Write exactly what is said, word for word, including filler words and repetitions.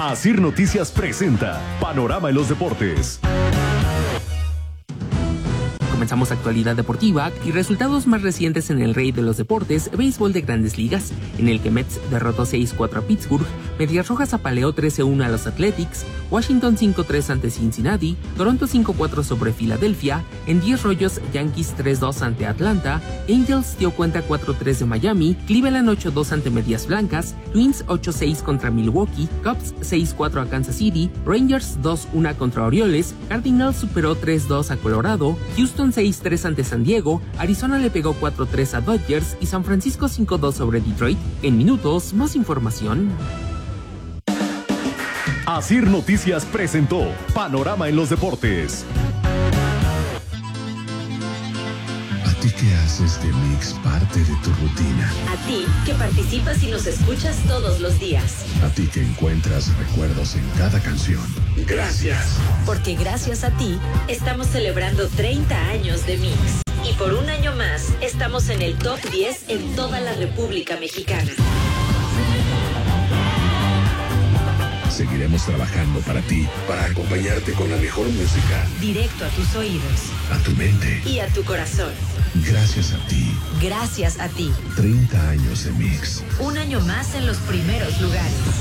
Asir Noticias presenta Panorama en los Deportes. Comenzamos actualidad deportiva y resultados más recientes en el rey de los deportes, béisbol de Grandes Ligas, en el que Mets derrotó seis cuatro a Pittsburgh, Medias Rojas apaleó trece uno a los Athletics, Washington cinco tres ante Cincinnati, Toronto cinco cuatro sobre Filadelfia, en diez rollos Yankees tres dos ante Atlanta, Angels dio cuenta cuatro tres de Miami, Cleveland ocho dos ante Medias Blancas, Twins ocho seis contra Milwaukee, Cubs seis cuatro a Kansas City, Rangers dos uno contra Orioles, Cardinals superó tres dos a Colorado, Houston seis tres ante San Diego, Arizona le pegó cuatro tres a Dodgers y San Francisco cinco dos sobre Detroit. En minutos, más información. Asir Noticias presentó Panorama en los Deportes. ¿A ti que haces de Mix parte de tu rutina? A ti que participas y nos escuchas todos los días. A ti que encuentras recuerdos en cada canción. Gracias. Porque gracias a ti estamos celebrando treinta años de Mix. Y por un año más estamos en el top diez en toda la República Mexicana. Seguiremos trabajando para ti, para acompañarte con la mejor música. Directo a tus oídos. A tu mente. Y a tu corazón. Gracias a ti. Gracias a ti. treinta años de Mix. Un año más en los primeros lugares.